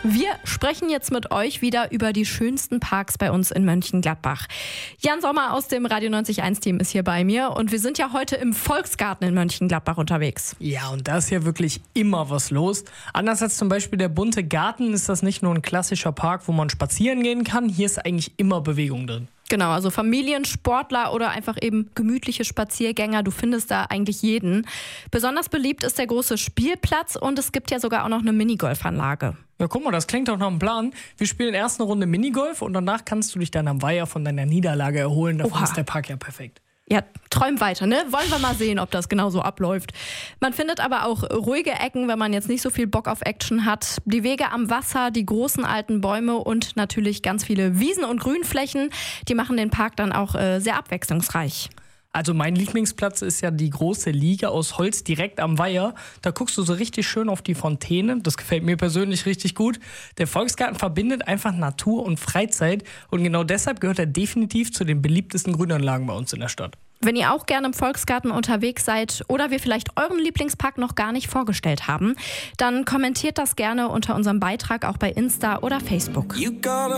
Wir sprechen jetzt mit euch wieder über die schönsten Parks bei uns in Mönchengladbach. Jan Sommer aus dem Radio 90.1-Team ist hier bei mir und wir sind ja heute im Volksgarten in Mönchengladbach unterwegs. Ja, und da ist ja wirklich immer was los. Anders als zum Beispiel der bunte Garten ist das nicht nur ein klassischer Park, wo man spazieren gehen kann. Hier ist eigentlich immer Bewegung drin. Genau, also Familien, Sportler oder einfach eben gemütliche Spaziergänger, du findest da eigentlich jeden. Besonders beliebt ist der große Spielplatz und es gibt ja sogar auch noch eine Minigolfanlage. Ja, guck mal, das klingt doch nach einem Plan. Wir spielen erst eine Runde Minigolf und danach kannst du dich dann am Weiher von deiner Niederlage erholen. Dafür ist der Park ja perfekt. Ja, träum weiter, ne? Wollen wir mal sehen, ob das genauso abläuft. Man findet aber auch ruhige Ecken, wenn man jetzt nicht so viel Bock auf Action hat. Die Wege am Wasser, die großen alten Bäume und natürlich ganz viele Wiesen und Grünflächen. Die machen den Park dann auch sehr abwechslungsreich. Also mein Lieblingsplatz ist ja die große Liege aus Holz direkt am Weiher. Da guckst du so richtig schön auf die Fontäne. Das gefällt mir persönlich richtig gut. Der Volksgarten verbindet einfach Natur und Freizeit. Und genau deshalb gehört er definitiv zu den beliebtesten Grünanlagen bei uns in der Stadt. Wenn ihr auch gerne im Volksgarten unterwegs seid oder wir vielleicht euren Lieblingspark noch gar nicht vorgestellt haben, dann kommentiert das gerne unter unserem Beitrag auch bei Insta oder Facebook.